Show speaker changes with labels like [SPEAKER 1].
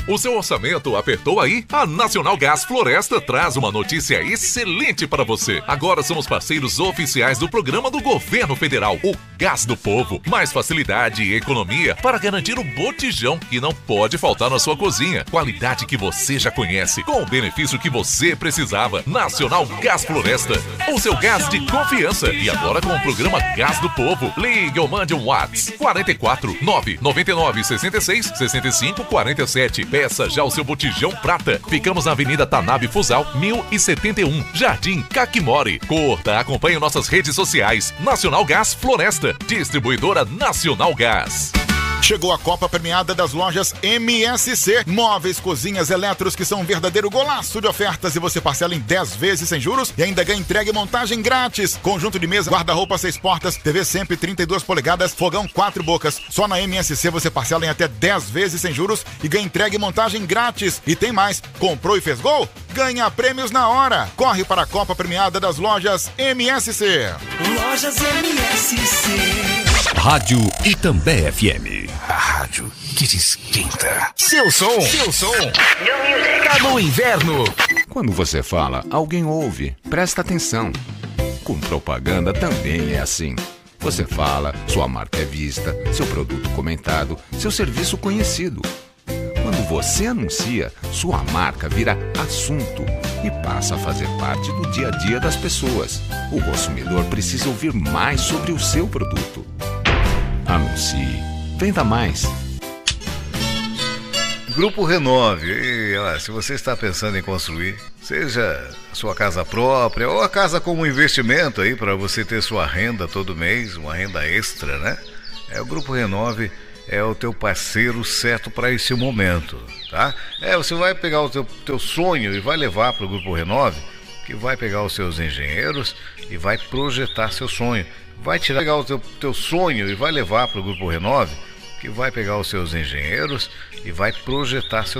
[SPEAKER 1] O seu orçamento apertou aí? A Nacional Gás Floresta traz uma notícia excelente para você. Agora somos parceiros oficiais do programa do Governo Federal, o Gás do Povo. Mais facilidade e economia para garantir o botijão que não pode faltar na sua cozinha. Qualidade que você já conhece, com o benefício que você precisava. Nacional Gás Floresta, o seu gás de confiança. E agora com o programa Gás do Povo. Ligue ou mande um WhatsApp 44 999 66 65 47. Peça já o seu botijão prata. Ficamos na Avenida Tanabe Fusal, 1071, Jardim Caquimori. Curta, acompanhe nossas redes sociais. Nacional Gás Floresta, distribuidora Nacional Gás.
[SPEAKER 2] Chegou a Copa Premiada das lojas MSC. Móveis, cozinhas, eletros que são um verdadeiro golaço de ofertas e você parcela em 10 vezes sem juros e ainda ganha entrega e montagem grátis. Conjunto de mesa, guarda-roupa 6 portas, TV sempre 32 polegadas, fogão 4 bocas. Só na MSC você parcela em até 10 vezes sem juros e ganha entrega e montagem grátis. E tem mais, comprou e fez gol? Ganha prêmios na hora. Corre para a Copa Premiada das lojas MSC.
[SPEAKER 3] Lojas MSC.
[SPEAKER 4] Rádio Itambé FM.
[SPEAKER 3] A rádio que te esquenta. Seu som. Tá no inverno.
[SPEAKER 4] Quando você fala, alguém ouve. Presta atenção. Com propaganda também é assim. Você fala, sua marca é vista, seu produto comentado, seu serviço conhecido. Quando você anuncia, sua marca vira assunto e passa a fazer parte do dia a dia das pessoas. O consumidor precisa ouvir mais sobre o seu produto. Anuncie. Venda mais.
[SPEAKER 5] Grupo Renove. E, se você está pensando em construir, seja a sua casa própria ou a casa como investimento aí para você ter sua renda todo mês, uma renda extra, né? O Grupo Renove é o teu parceiro certo para esse momento, tá? Você vai pegar o teu sonho e vai levar para o Grupo Renove, que vai pegar os seus engenheiros e vai projetar seu sonho. Vai pegar o teu sonho e vai levar para o Grupo Renove, que vai pegar os seus engenheiros e vai projetar seu